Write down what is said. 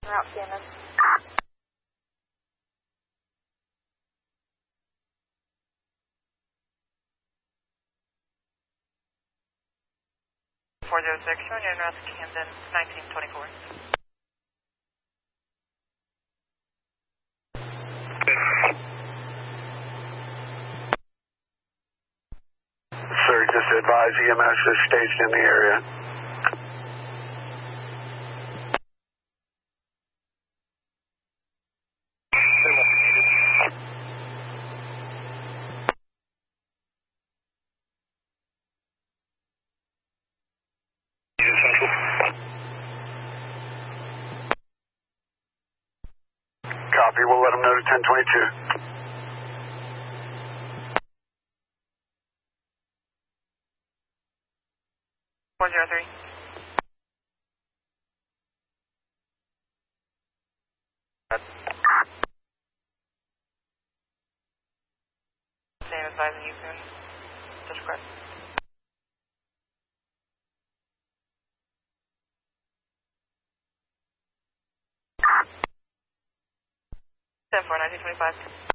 Route Sienna. 406, showing you en route to Camden, 1924. Sir, just advise EMS is staged in the area. Copy, we'll let them know to 1022. Same advising you soon. Discreet. 10-4, 1925.